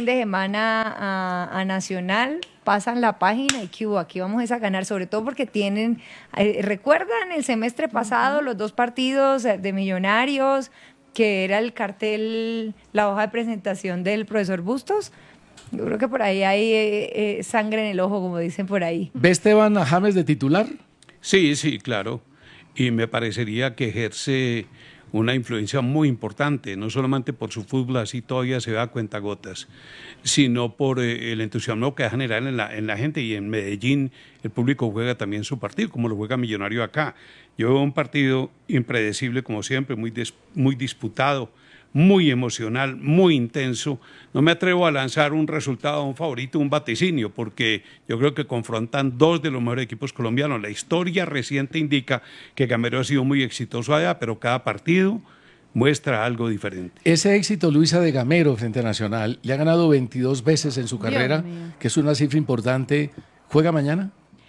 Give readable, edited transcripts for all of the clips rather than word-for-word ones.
fin de semana a Nacional, pasan la página y que aquí vamos a ganar, sobre todo porque tienen, ¿recuerdan el semestre pasado los dos partidos de Millonarios, que era el cartel, la hoja de presentación del profesor Bustos? Yo creo que por ahí hay sangre en el ojo, como dicen por ahí. ¿Ve Esteban a James de titular? Sí, sí, claro. Y me parecería que ejerce una influencia muy importante, no solamente por su fútbol, así todavía se ve a cuentagotas, sino por el entusiasmo que va a generar en la gente. Y en Medellín el público juega también su partido, como lo juega Millonario acá. Yo veo un partido impredecible, como siempre, muy disputado, muy emocional, muy intenso. No me atrevo a lanzar un resultado, un favorito, un vaticinio, porque yo creo que confrontan dos de los mejores equipos colombianos. La historia reciente indica que Gamero ha sido muy exitoso allá, pero cada partido muestra algo diferente. Ese éxito, Luisa, de Gamero frente a Nacional, le ha ganado 22 veces en su carrera, que es una cifra importante. ¿Juega mañana?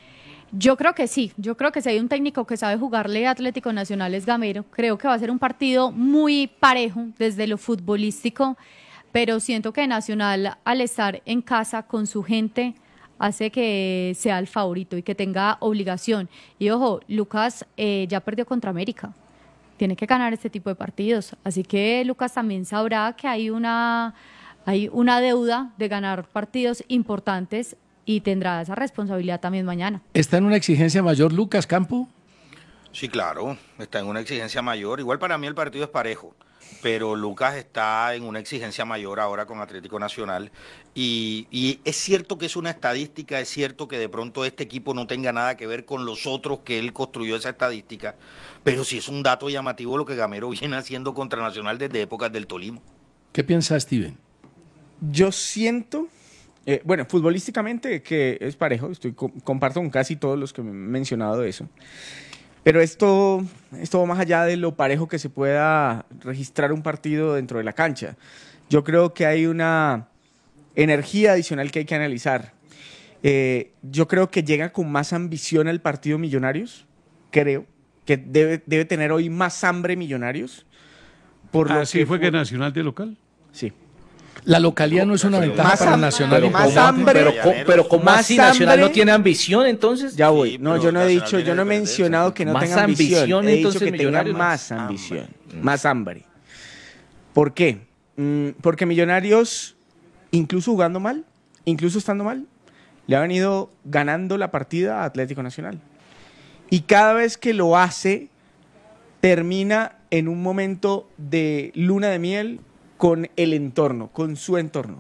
Yo creo que sí, si hay un técnico que sabe jugarle a Atlético Nacional es Gamero. Creo que va a ser un partido muy parejo desde lo futbolístico, pero siento que Nacional, al estar en casa con su gente, hace que sea el favorito y que tenga obligación. Y ojo, Lucas ya perdió contra América, tiene que ganar este tipo de partidos, así que Lucas también sabrá que hay una deuda de ganar partidos importantes y tendrá esa responsabilidad también mañana. ¿Está en una exigencia mayor Lucas Campo? Sí, claro, está en una exigencia mayor. Igual para mí el partido es parejo, pero Lucas está en una exigencia mayor ahora con Atlético Nacional. Y es cierto que es una estadística, es cierto que de pronto este equipo no tenga nada que ver con los otros que él construyó esa estadística, pero sí es un dato llamativo lo que Gamero viene haciendo contra Nacional desde épocas del Tolima. ¿Qué piensa Steven? Yo siento... bueno, futbolísticamente que es parejo, comparto con casi todos los que me han mencionado eso. Pero esto va más allá de lo parejo que se pueda registrar un partido dentro de la cancha. Yo creo que hay una energía adicional que hay que analizar. Yo creo que llega con más ambición al partido Millonarios. Creo que debe tener hoy más hambre Millonarios. ¿Así fue que Nacional de local? Sí. La localidad no es una ventaja para Nacional. Pero más hambre. Pero ¿cómo así? ¿Nacional no tiene ambición entonces? Ya voy. Sí, No, yo no he dicho, yo no he mencionado que no Más tenga ambición. He dicho entonces, que tenga Millonarios. más ambición, más hambre. ¿Por qué? Porque Millonarios, incluso jugando mal, incluso estando mal, le ha venido ganando la partida a Atlético Nacional. Y cada vez que lo hace, termina en un momento de luna de miel con el entorno, con su entorno.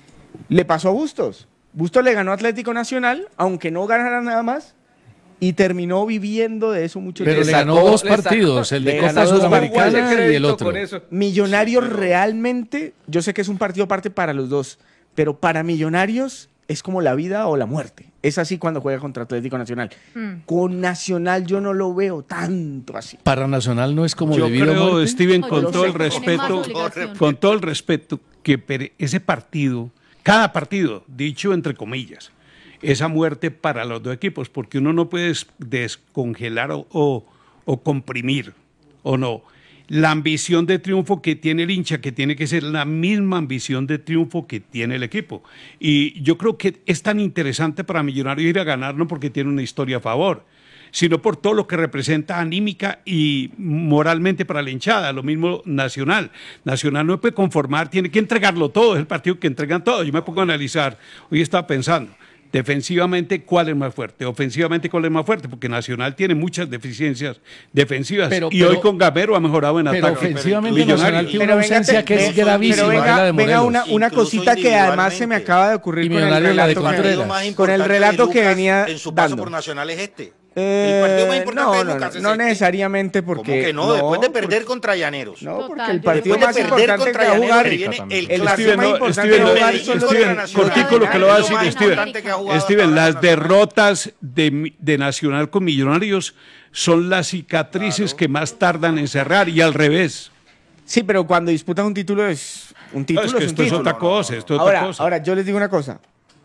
Le pasó a Bustos. Bustos le ganó a Atlético Nacional, aunque no ganara nada más, y terminó viviendo de eso mucho Pero tiempo. le ganó dos partidos, el de Copa Sudamericana y el otro. Millonarios realmente, yo sé que es un partido aparte para los dos, pero para Millonarios es como la vida o la muerte. Es así cuando juega contra Atlético Nacional. Con Nacional yo no lo veo tanto así. Para Nacional no es como yo de vida creo, o muerte. Steven, No, con yo todo sé el que tiene respeto, más obligación. con todo el respeto, que ese partido, cada partido, dicho entre comillas, esa muerte para los dos equipos, porque uno no puede descongelar o comprimir, o no. La ambición de triunfo que tiene el hincha, que tiene que ser la misma ambición de triunfo que tiene el equipo. Y yo creo que es tan interesante para Millonarios ir a ganar, no porque tiene una historia a favor, sino por todo lo que representa anímica y moralmente para la hinchada. Lo mismo Nacional. Nacional no puede conformar, tiene que entregarlo todo, es el partido que entregan todo. Yo me pongo a analizar, hoy estaba pensando, defensivamente, ¿cuál es más fuerte? Ofensivamente, ¿cuál es más fuerte? Porque Nacional tiene muchas deficiencias defensivas y hoy con Gamero ha mejorado en pero ataque. ofensivamente Nacional tiene una ausencia que es gravísima. Pero es la de venga Morelos. una cosita que además se me acaba de ocurrir Y con el Millonarios la de relato, Contreras. con el relato que venía en su paso dando. por Nacional es este. El partido más importante de Lucas es no este. necesariamente porque... ¿Cómo que no? Después de perder contra Llaneros. No, porque Total, el partido Después más de perder importante que contra va a Llaneros, jugar... que viene el el clásico más importante que va a jugar son los de Nacional. cortico lo que lo va a decir Es lo más Steven. importante que ha jugado Steven, hasta ahora las Nacional. derrotas de Nacional con Millonarios son las cicatrices que más tardan en cerrar y al revés. Sí, pero cuando disputas un título es un título. Es que un esto es título. otra cosa, esto es otra cosa. Ahora, yo les digo una cosa.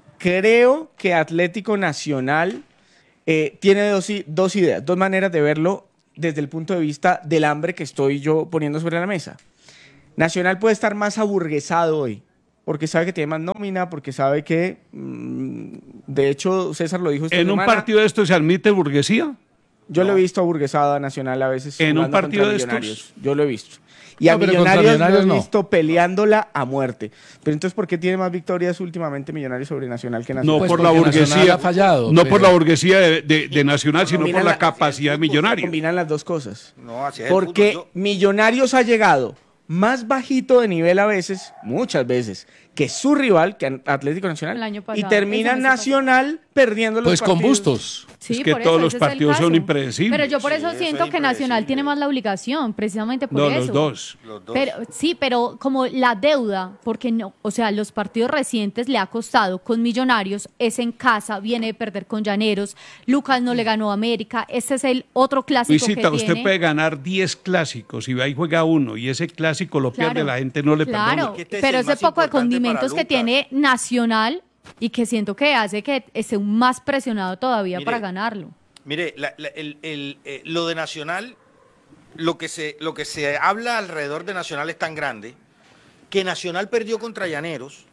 Creo que Atlético Nacional tiene dos ideas, dos maneras de verlo desde el punto de vista del hambre que estoy yo poniendo sobre la mesa. Nacional puede estar más aburguesado hoy, porque sabe que tiene más nómina, porque sabe que, de hecho, César lo dijo esta ¿En un semana, partido de estos se admite burguesía? yo lo he visto aburguesada Nacional a veces ¿En un jugando partido contra de estos? Millonarios. Yo lo he visto. Y a No, pero contra Millonarios lo he Millonarios no. visto peleándola a muerte. Pero entonces, ¿por qué tiene más victorias últimamente Millonarios sobre Nacional que Nacional? No Pues por la porque Nacional burguesía, ha fallado, no pero- por la burguesía de Nacional, sino por Combinan la capacidad de Millonarios. Combinan las dos cosas. No, así es el Porque fútbol. Millonarios ha llegado más bajito de nivel a veces, muchas veces, que su rival, que Atlético Nacional, El año y pasado, termina el semestre Nacional perdiendo los Pues con partidos. Bustos. Sí, Es que por todos eso, los ese es el partidos son caso. impredecibles. Pero yo por eso Sí, siento eso es que Nacional impredecible. tiene más la obligación, precisamente por No, eso. los dos. Los dos. Pero sí, pero como la deuda, porque no, o sea, los partidos recientes le ha costado con Millonarios, es en casa, viene de perder con Llaneros, Lucas no le ganó a América, este es el otro clásico Luisita, que usted tiene. puede ganar 10 clásicos y va y juega uno y ese clásico lo pierde, Claro, la gente no le claro, perdona. Que este es pero el ese más poco de importante para condimentos que Lucas. tiene Nacional y que siento que hace que esté más presionado todavía Mire, para ganarlo. Mire, lo de Nacional, lo que se habla alrededor de Nacional es tan grande que Nacional perdió contra Llaneros,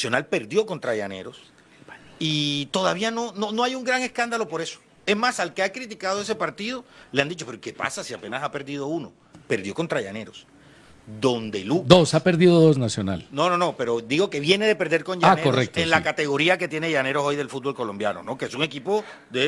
y todavía no hay un gran escándalo por eso. Es más, al que ha criticado ese partido le han dicho, pero ¿qué pasa si apenas ha perdido uno? Perdió contra Llaneros, donde Lucas... Ha perdido 2 Nacional. No, pero digo que viene de perder con Ah, Llaneros correcto, en la sí. categoría que tiene Llaneros hoy del fútbol colombiano, ¿no? Que es un equipo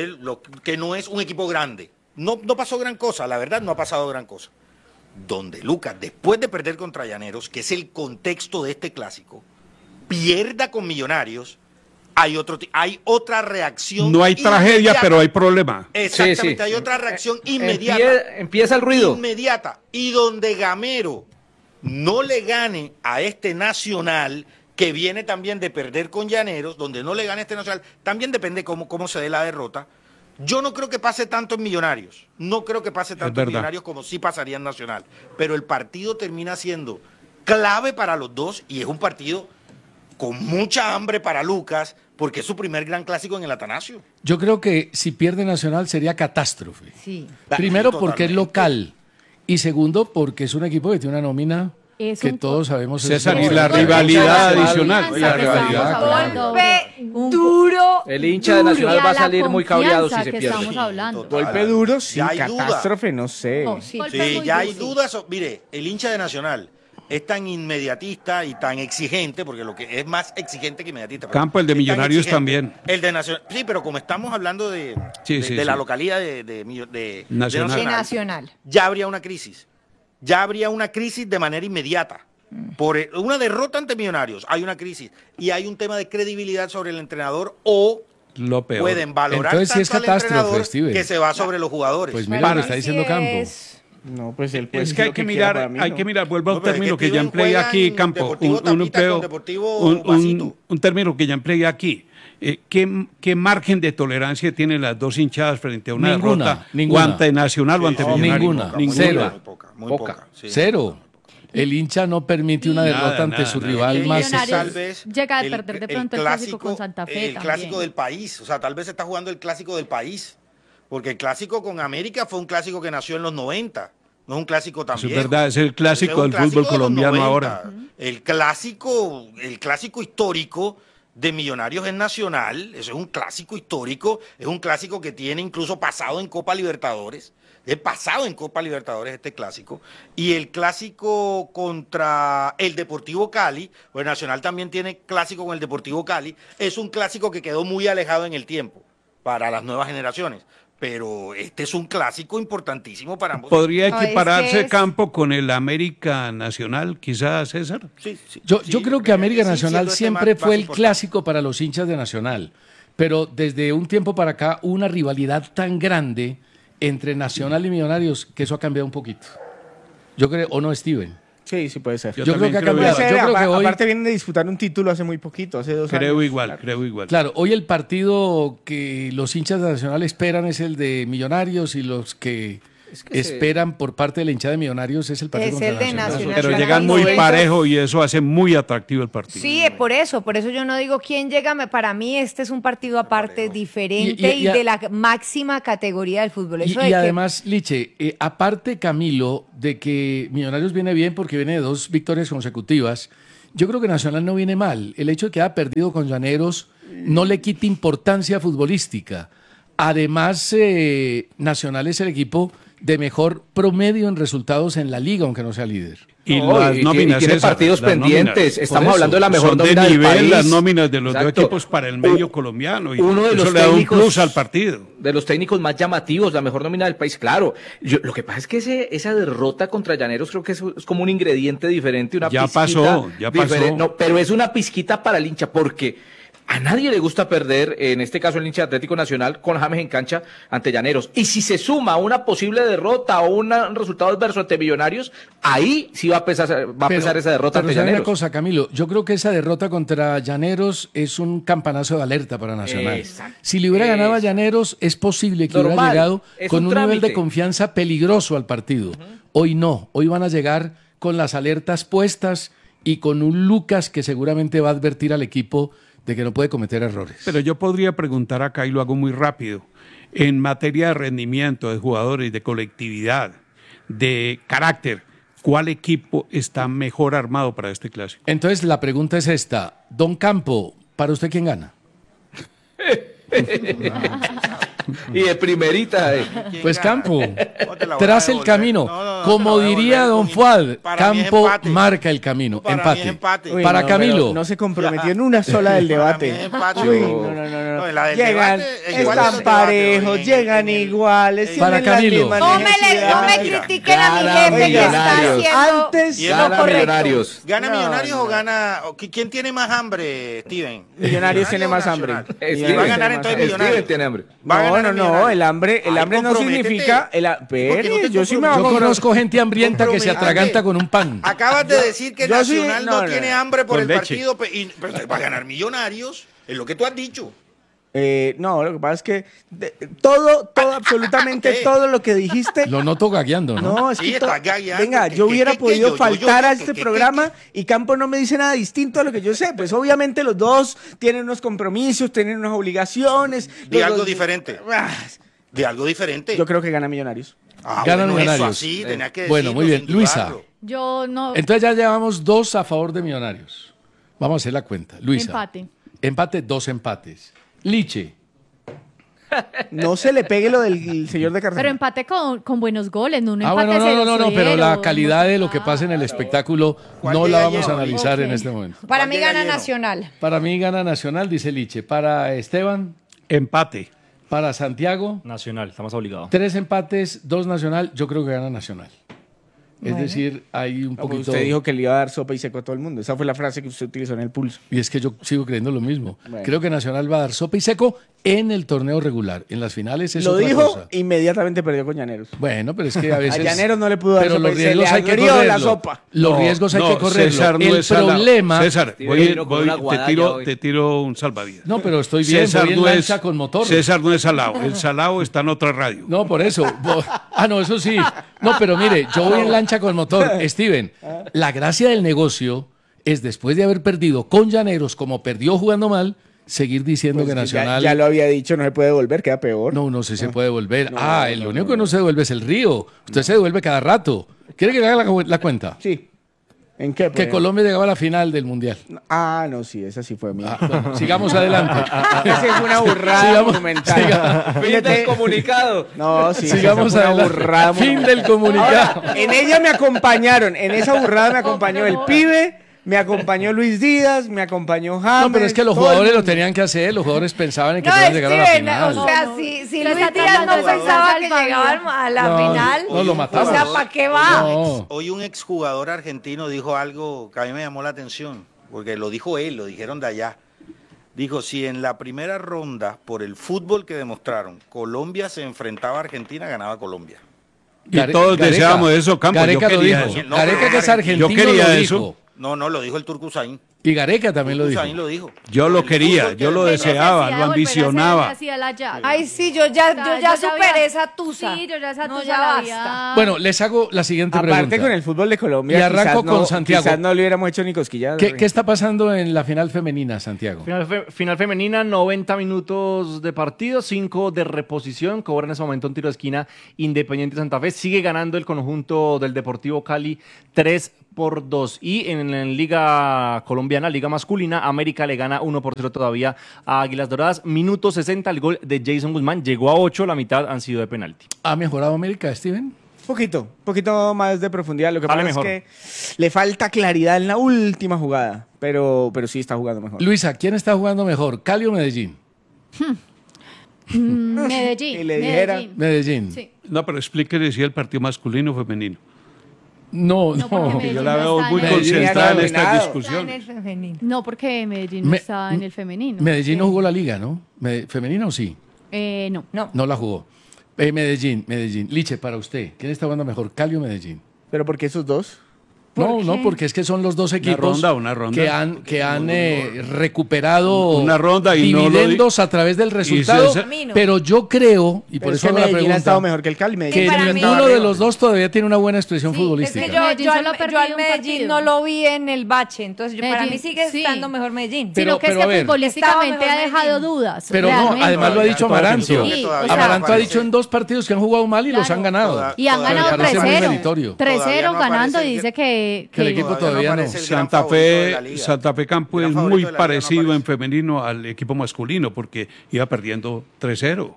que no es un equipo grande. No pasó gran cosa, la verdad no ha pasado gran cosa. Donde Lucas, después de perder contra Llaneros, que es el contexto de este clásico, pierda con Millonarios, hay otra reacción. No hay tragedia, inmediata. pero hay problema. Exactamente, Sí, sí. hay otra reacción inmediata. Empieza el ruido. Inmediata. Y donde Gamero no le gane a este Nacional, que viene también de perder con Llaneros, donde no le gane a este Nacional, también depende cómo se dé la derrota. Yo no creo que pase tanto en Millonarios. No creo que pase tanto en verdad. Millonarios como sí pasaría en Nacional. Pero el partido termina siendo clave para los dos y es un partido con mucha hambre para Lucas, porque es su primer gran clásico en el Atanasio. Yo creo que si pierde Nacional sería catástrofe. Sí. Primero porque es Totalmente. local y segundo porque es un equipo que tiene una nómina Es que un todos sabemos. César, es y la muy rivalidad buena. adicional. Confianza La que estamos rivalidad, hablando, Golpe un- duro. El hincha de Nacional y a va a la salir muy cabreado si confianza se que pierde. estamos hablando. Total. Golpe duro, sí, Ya hay duda. catástrofe, no sé. No, sí. Golpe Sí, muy ya hay duro. dudas. Mire, el hincha de Nacional es tan inmediatista y tan exigente, porque lo que es más exigente que inmediatista. pero Campo, el de es tan Millonarios exigente. también. El de Nacional. Sí, pero como estamos hablando de Sí. la localidad de Nacional. De Nacional. ya habría una crisis. Ya habría una crisis de manera inmediata. Por una derrota ante Millonarios, hay una crisis. Y hay un tema de credibilidad sobre el entrenador o Lo peor. pueden valorar Entonces sí tanto es al catástrofe, entrenador Steven. que se va sobre los jugadores. Pues Para mira lo mí que está sí diciendo Campo. es- No, pues él puede Es decir que hay lo que quiera, mirar, para mí hay no. que mirar, vuelvo a un No, pero es término que que ya Steven empleé juega aquí, en Campo, Deportivo Tapita con Deportivo Vasito. un término que ya empleé aquí. ¿Qué margen de tolerancia tienen las dos hinchadas frente a una Ninguna, derrota ninguna. o ante Nacional o ante Sí, Millonarios? ninguna. Cero. Muy Poca. poca, sí. Cero. El hincha no permite una Nada, derrota ante nada, su nada. rival El más. Millonarios Tal vez llega a perder de pronto el clásico con Santa Fe El también. clásico del país, o sea, tal vez está jugando el clásico del país, porque el clásico con América fue un clásico que nació en los 90, no es un clásico tan Eso es viejo. verdad, es el clásico Ese es un del fútbol clásico de los colombiano 90. ahora. El clásico histórico de Millonarios en Nacional, eso es un clásico histórico, es un clásico que tiene incluso pasado en Copa Libertadores. He pasado en Copa Libertadores este clásico. Y el clásico contra el Deportivo Cali, pues Nacional también tiene clásico con el Deportivo Cali. Es un clásico que quedó muy alejado en el tiempo para las nuevas generaciones. Pero este es un clásico importantísimo para ambos. ¿Podría No, es equipararse que es- Campo con el América Nacional, quizás, César? Sí, sí, Yo sí, creo que América sí, Nacional siendo este siempre más fue el importante. clásico para los hinchas de Nacional, pero desde un tiempo para acá hubo una rivalidad tan grande entre Nacional y Millonarios que eso ha cambiado un poquito. Yo creo, ¿o no, Steven? Sí, sí puede ser. Yo Yo creo también que ha creo cambiado. igual. Yo creo que hoy, Aparte vienen de disputar un título hace muy poquito, hace 2 Creo años. igual, Claro. creo igual. claro, hoy el partido que los hinchas de Nacional esperan es el de Millonarios y los que esperan por parte de la hinchada de Millonarios es el partido Es contra el de Nacional. Pero Nacional llegan no muy es- parejo y eso hace muy atractivo el partido. Sí, por eso yo no digo quién llega, para mí este es un partido aparte, diferente Y- y- y de la máxima categoría del fútbol. Y, Eso de y que- además, Liche, aparte Camilo, de que Millonarios viene bien porque viene de 2 victorias consecutivas Yo creo que Nacional no viene mal. El hecho de que haya perdido con Llaneros no le quita importancia futbolística. Además, Nacional es el equipo de mejor promedio en resultados en la liga, aunque no sea líder. Y No, las nóminas, tiene César, partidos las pendientes. nóminas. Estamos Por hablando de la mejor Son de nómina del nivel país. las nóminas de los dos Exacto. equipos para el medio colombiano. Y Uno de eso los le da un técnicos plus al partido. De los técnicos más llamativos, la mejor nómina del país, claro. Lo que pasa es que esa derrota contra Llaneros creo que es como un ingrediente diferente, una Ya pizquita pasó, ya pasó. diferente. No, pero es una pizquita para el hincha, porque a nadie le gusta perder, en este caso el hincha de Atlético Nacional, con James en cancha ante Llaneros. Y si se suma una posible derrota o un resultado adverso ante Millonarios, ahí sí va a pesar esa derrota pero ante ¿sabe una Llaneros. cosa, Camilo? Yo creo que esa derrota contra Llaneros es un campanazo de alerta para Nacional. Exacto. Si le hubiera ganado a Llaneros, es posible que hubiera Normal, llegado es con un un nivel de trámite. confianza peligroso al partido. Hoy no, hoy van a llegar con las alertas puestas y con un Lucas que seguramente va a advertir al equipo de que no puede cometer errores. Pero yo podría preguntar acá, y lo hago muy rápido, en materia de rendimiento de jugadores, de colectividad, de carácter, ¿cuál equipo está mejor armado para este clásico? Entonces la pregunta es esta. Don Campo, ¿para usted quién gana? Y de primerita. Pues Campo, No te la voy a tras el devolver. camino, No, no como te la voy a diría devolver Don con- Fuad, para mí es Campo empate. marca el camino. Para mí Empate. es empate. Uy, Para no, Camilo. pero no se comprometió en una sola del Para mí debate. es empate. Uy, No. no. en la del Llegan, debate, igual están es el debate, parejos, oye, llegan en el- iguales, Para tienen las Camilo. mismas No me necesidades. critiquen a mi Gana jefe que está Millonarios. haciendo Antes Y es lo Gana correcto. Millonarios. ¿Gana No, Millonarios no. o gana? ¿Quién tiene más hambre, Steven? Millonarios tiene o más Nacional? hambre. Y Steven va a ganar tiene entonces más Millonarios. Steven tiene hambre. Va a No, ganar no, Millonarios. el hambre Ay, no comprométete. significa ¿Por qué no te yo sí me Yo hago conozco gente hambrienta que se Comprometete. atraganta con un pan. Acabas de decir que yo sí- Nacional no, no, tiene no. hambre por Con el leche. partido, pero va a ganar Millonarios. Es lo que tú has dicho. No, lo que pasa es que todo, absolutamente ¿qué? todo lo que dijiste. Lo noto gagueando, ¿no? No, es Sí, que estás gagueando. venga, ¿Qué, yo qué, hubiera qué, podido yo, faltar a qué, este qué, programa y Campo no me dice nada distinto a lo que yo sé. Pues obviamente los dos tienen unos compromisos, tienen unas obligaciones. De los algo dos- diferente. Ah, De algo diferente. Yo creo que gana Millonarios. Ganan bueno, Millonarios. Eso así, tenía que Bueno, decirlo muy bien. sin Luisa. dudarlo. Yo no. Entonces ya llevamos 2 a favor de Millonarios. Vamos a hacer la cuenta. Luisa. Empate. Empate, 2 empates. Liche. No se le pegue lo del señor de Cartagena. Pero empate con buenos goles, no un Ah, empate bueno, no, 0-0, pero la calidad de lo que emocionado. pasa en el espectáculo ¿Cuál no llega la vamos a lleno? analizar Ok. en este momento. Para ¿Cuál mí llega gana lleno? Nacional. Para mí gana Nacional, dice Liche. Para Esteban, Empate. para Santiago, Nacional, estamos obligados. 3 empates, 2 Nacional. Yo creo que gana Nacional. Es Bueno. decir, hay un No, pues poquito... usted dijo que le iba a dar sopa y seco a todo el mundo. Esa fue la frase que usted utilizó en el pulso. Y es que yo sigo creyendo lo mismo. Bueno. Creo que Nacional va a dar sopa y seco en el torneo regular. En las finales es Lo otra dijo, cosa. inmediatamente perdió con Llaneros. Bueno, pero es que a veces... Llaneros no le pudo dar Pero sopa los y se riesgos le hay que agrió la correrlo. sopa. Los No, riesgos hay no, que correrlo. César no El es salado. problema... César, Sí, vino con una te, guadaña hoy. te tiro un salvavidas. No, pero estoy bien, voy en lancha con motor. César no es salado. El salado está en otra radio. No, por eso. No, eso sí. No, pero mire, yo voy en lancha con motor. Steven, la gracia del negocio es después de haber perdido con Llaneros, como perdió jugando mal, seguir diciendo Pues que que Nacional... ya lo había dicho, no se puede volver, queda peor. No, no sé si se puede devolver. No, Lo único que no se devuelve es el río. Usted se devuelve cada rato. ¿Quiere que le haga la cuenta? Sí. ¿En qué? Que Colombia llegaba a la final del Mundial. Ah, no, sí, esa sí fue mía. Bueno, sigamos adelante. Esa fue una burrada Sigamos- monumental. Fin del comunicado. No, sí, Sigamos esa fue una adelante. burrada Fin monumental. del comunicado. Ahora, en ella me acompañaron, en esa burrada me acompañó el pibe, me acompañó Luis Díaz, me acompañó James. No, pero es que los todo el jugadores lo mundo. tenían que hacer. Los jugadores pensaban en que No, podían llegar a la Steven, final. o sea, No, si Lo Luis está Díaz no tratando de pensaba salvar que la llegaban vida. a la No, final, no, lo matamos. o sea, ¿para qué va? No. Hoy un exjugador argentino dijo algo que a mí me llamó la atención, porque lo dijo él, lo dijeron de allá. Dijo, si en la primera ronda, por el fútbol que demostraron, Colombia se enfrentaba a Argentina, ganaba Colombia. Y todos deseábamos eso, Campos. Gareca Yo lo quería dijo. eso. No, Gareca, pero que es argentino, yo quería lo eso. dijo. No, lo dijo el Turco Usain. Y Gareca también lo dijo. Hussein lo dijo. Yo lo El quería, fútbol yo lo te- deseaba, lo ambicionaba. Ay, sí, yo ya superé esa tusa. Sí, yo ya esa No, tusa ya la basta. había- Bueno, les hago la siguiente Aparte pregunta. con el fútbol de Colombia, Y arranco quizás con Santiago. Quizás no le hubiéramos hecho ni cosquillas. ¿Qué está pasando en la final femenina, Santiago? Final femenina, 90 minutos de partido, 5 de reposición. Cobra en ese momento un tiro de esquina Independiente Santa Fe. Sigue ganando el conjunto del Deportivo Cali 3-2. Y en la Liga Colombiana, Liga Masculina, América le gana 1-0 todavía a Águilas Doradas. Minuto 60, el gol de Jason Guzmán. Llegó a 8, la mitad han sido de penalti. ¿Ha mejorado América, Steven? Poquito más de profundidad. Lo que Vale, pasa mejor. es que le falta claridad en la última jugada, pero sí está jugando mejor. Luisa, ¿quién está jugando mejor, Cali o Medellín? Medellín. Y le dijera- Medellín. Sí. No, pero explíquele si el partido masculino o femenino. No, No, porque no. Medellín Yo la no veo está muy en el- concentrada en Medellín esta está discusión. En el femenino. No, porque Medellín no Me- está en el femenino. Medellín no Sí. jugó la liga, ¿no? ¿Femenina o sí? No. No. No la jugó. Medellín. Liche, para usted, ¿quién está jugando mejor, Cali o Medellín? Pero ¿por qué esos dos? No, porque es que son los dos equipos una ronda. que han recuperado Una ronda y no lo di- dividendos a través del resultado. se- Pero yo creo, y por Pero es eso que hago la Medellín ha estado pregunta, mejor que el Cali. que Medellín para siempre mí- estaba ninguno de arriba. los dos todavía tiene una buena expresión Es que futbolística. Medellín solo ha yo perdido al un Medellín partido. no lo vi en el bache, entonces para Medellín, mí sigue sí. estando mejor Medellín. Pero- Sino que es a que ver. futbolísticamente Estaba ha mejor dejado Medellín. dudas. Pero no, realmente. además lo ha dicho Amarancio. Sí, Todavía o sea, Amaranto ha parece- dicho en 2 partidos que han jugado mal y los Claro. han ganado. Toda- Y han Todavía ganado me parece muy 3-0. meritorio. 3-0 Todavía no ganando aparece y el- dice que que el equipo todavía no. aparece el gran Santa favorito de la Fe, liga. Santa Fe Campo El es gran muy favorito de la liga no parecido en aparece. femenino al equipo masculino porque iba perdiendo 3-0.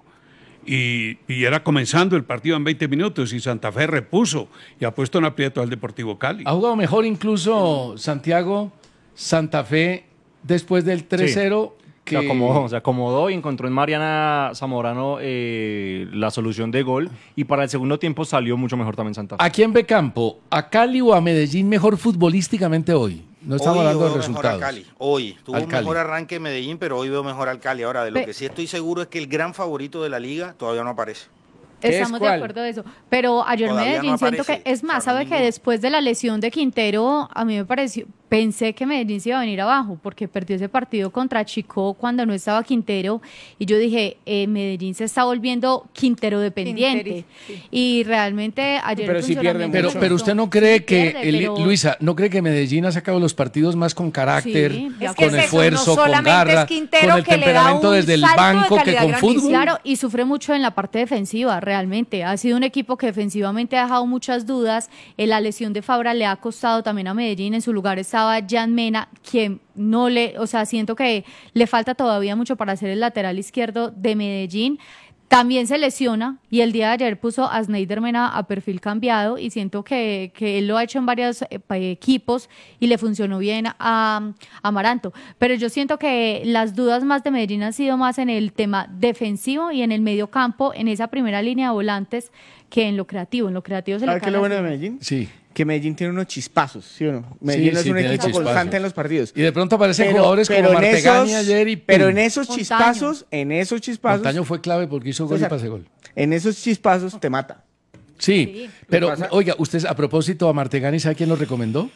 Y era comenzando el partido en 20 minutos y Santa Fe repuso y ha puesto en aprieto al Deportivo Cali. Ha jugado mejor incluso Santiago, Santa Fe después del 3-0. Que Se acomodó y encontró en Mariana Zamorano la solución de gol. Y para el segundo tiempo salió mucho mejor también Santa Fe. ¿A quién ve campo? ¿A Cali o a Medellín mejor futbolísticamente hoy? No estamos Hoy hablando veo de mejor resultados. al Cali. Hoy tuvo Al un Cali. mejor arranque Medellín, pero hoy veo mejor al Cali. Ahora, de lo Pe- que sí estoy seguro es que el gran favorito de la liga todavía no aparece. Estamos de cuál? acuerdo de eso. Pero ayer Todavía Medellín no siento aparece. que, es más, O sea, sabe que ninguno. después de la lesión de Quintero, a mí me pareció, pensé que Medellín se iba a venir abajo, porque perdió ese partido contra Chico cuando no estaba Quintero, y yo dije, Medellín se está volviendo Quintero dependiente. Quinteri, Y realmente ayer Pero el sí pierde funcionamiento mucho. Pero usted no cree sí que, pierde, pero- Luisa, ¿no cree que Medellín ha sacado los partidos más con carácter, Sí, Es que con es eso, esfuerzo, no con solamente garra, es Quintero con el que le da temperamento un desde el salto de banco que calidad con grandísimo. fútbol? Claro, y sufre mucho en la parte defensiva, realmente. Ha sido un equipo que defensivamente ha dejado muchas dudas. La lesión de Fabra le ha costado también a Medellín. En su lugar estaba Jan Mena, quien no le, o sea, siento que le falta todavía mucho para ser el lateral izquierdo de Medellín. También se lesiona y el día de ayer puso a Snyder Mena a perfil cambiado y siento que él lo ha hecho en varios equipos y le funcionó bien a Amaranto. Pero yo siento que las dudas más de Medellín han sido más en el tema defensivo y en el medio campo, en esa primera línea de volantes, que en lo creativo. En lo creativo se le ¿Sabes qué es cae lo la bueno de serie. Medellín? Sí. Que Medellín tiene unos chispazos, ¿sí o no? Medellín no es sí, un tiene equipo chispazos. constante en los partidos. Y de pronto aparecen Pero- jugadores como pero en Martegani esos- ayer y ¡pum! Pero en esos Montaño. chispazos, Montaño fue clave porque hizo gol y César, pase gol. en esos chispazos te mata. Sí, pero pasa- oiga, usted a propósito a Martegani, ¿sabe quién lo recomendó?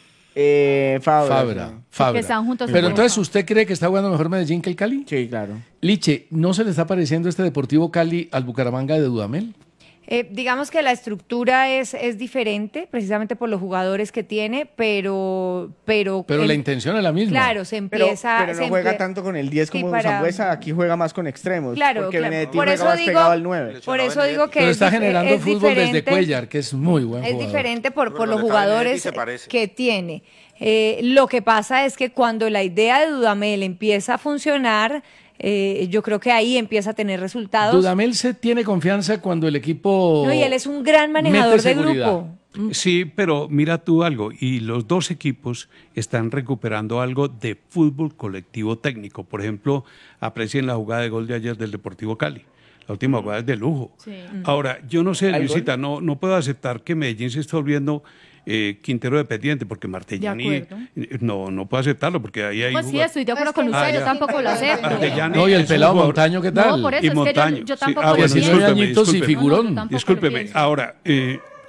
Fabra. Fabra. están juntos en Pero Europa. entonces, ¿usted cree que está jugando mejor Medellín que el Cali? Sí, claro. Liche, ¿no se le está pareciendo este Deportivo Cali al Bucaramanga de Dudamel? Digamos que la estructura es diferente, precisamente por los jugadores que tiene, pero Pero la intención es la misma. Claro, se Pero, empieza... pero no se juega empie- tanto con el 10 Sí, como para- Sambuesa, aquí juega más con extremos. Claro, porque claro. Benedetti Por juega eso más digo- pegado al 9. Por eso digo que Pero está es generando es fútbol desde diferente. Cuellar, que es muy buen Es jugador. diferente Pero por lo los que está Benedetti jugadores se parece. que tiene. Lo que pasa es que cuando la idea de Dudamel empieza a funcionar, yo creo que ahí empieza a tener resultados. Dudamel se tiene confianza cuando el equipo No, y él es un gran manejador mete de seguridad. grupo. Sí, pero mira tú algo, y los dos equipos están recuperando algo de fútbol colectivo técnico. Por ejemplo, aprecien la jugada de gol de ayer del Deportivo Cali. La última jugada es de lujo. Ahora, yo no sé, ¿Al Luisita, no puedo aceptar que Medellín se esté volviendo Quintero dependiente, porque Martellani De acuerdo. no puedo aceptarlo, porque ahí hay Pues sí, jugadores- estoy de acuerdo con Ah, usted, ya. yo tampoco lo acepto. Martellani No, y el es un pelado jugador- Montaño, ¿qué tal? No, por eso Y es que Montaño, yo sí. tampoco Ah, lo bueno, Diecinueve pienso. discúlpeme, añitos y discúlpeme. figurón. No, yo tampoco lo Discúlpeme. pienso. Ahora,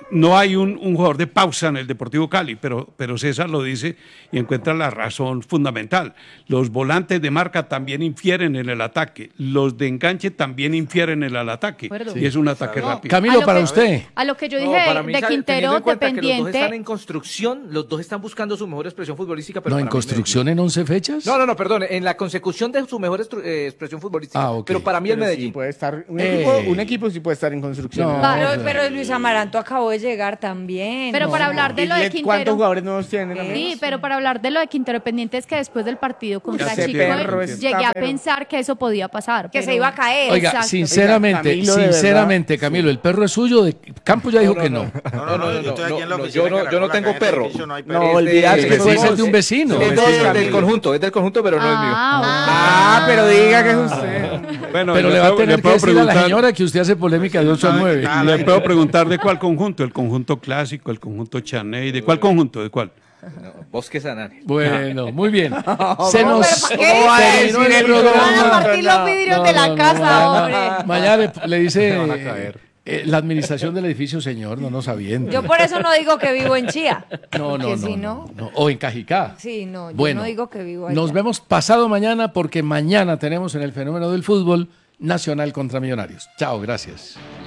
no hay un jugador de pausa en el Deportivo Cali, pero César lo dice y encuentra la razón fundamental. Los volantes de marca también infieren en el ataque, los de enganche también infieren en el ataque, Acuerdo. y es un ataque rápido. Camilo, lo para que- usted. A lo que yo No, dije para mí, de teniendo Quintero, en cuenta que los dos están dependiente. en construcción, los dos están buscando su mejor expresión futbolística. Pero No, para en mí construcción en 11 fechas. No, perdón, en la consecución de su mejor expresión futbolística. Ah, ok. Pero para mí el Pero sí Medellín. puede estar, Ey. un equipo sí puede estar en construcción. No. Pero Luis Amaranto acabó de llegar también. Pero para hablar de lo de ¿Y ¿Cuántos Quintero. jugadores nuevos tienen? amigos? Sí, pero para hablar de lo de Quintero pendiente es que después del partido contra Ese Chico perro está llegué a pero- pensar que eso podía pasar. Que pero- se iba a caer. Oiga, Exacto. sinceramente, Oiga, Camilo, de sinceramente, Camilo, el perro es suyo. De Campos ya dijo que no. Yo estoy aquí en la no, oficina yo no- de yo no Caracol, tengo acá en este perro. edificio no hay No, perro. olvídate. Es que Puede somos- ser de un vecino. Es Vecino. del conjunto, pero no es mío. Ah, pero diga que es usted. Bueno, Pero le va a tener que decir a la señora que usted hace polémica de 8 a 9. Le puedo preguntar de cuál conjunto, el conjunto clásico, el conjunto Chaney, ¿de cuál conjunto? ¿De cuál? Bosque Sanane. Bueno, muy bien. Se No, nos pero ¿para qué? ¿Cómo va a terminó decir el eso? Van a programa. partir los vidrios de la casa, hombre. Mañana le dice van a caer. la administración del edificio, señor, no nos avienta. Yo por eso no digo que vivo en Chía. No, Porque no, si no, no. O en Cajicá. Sí, no, yo Bueno, no digo que vivo allá. nos vemos pasado mañana porque mañana tenemos en el fenómeno del fútbol Nacional contra Millonarios. Chao, gracias.